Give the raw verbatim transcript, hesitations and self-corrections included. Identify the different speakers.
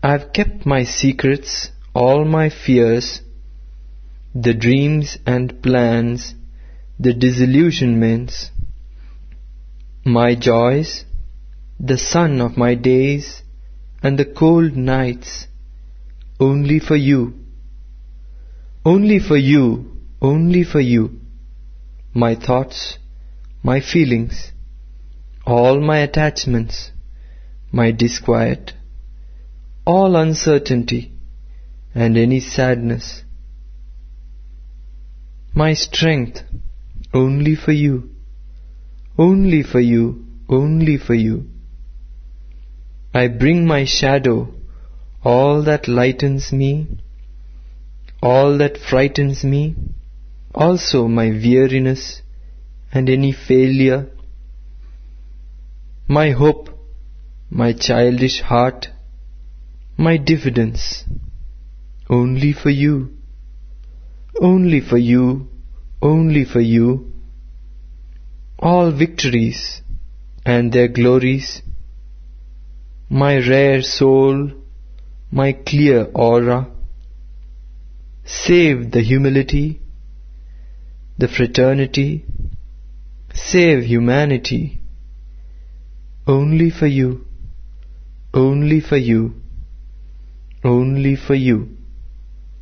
Speaker 1: I've kept my secrets, all my fears, the dreams and plans, the disillusionments, my joys, the sun of my days, and the cold nights, only for you. Only for you, only for you. My thoughts, my feelings, all my attachments, my disquiet, all uncertainty, and any sadness. My strength, only for you, only for you, only for you. I bring my shadow, all that lightens me, all that frightens me, also my weariness and any failure, my hope, my childish heart, my diffidence, only for you, only for you, only for you. All victories and their glories, my rare soul, my clear aura, save the humility, the fraternity, save humanity, only for you, only for you, only for you.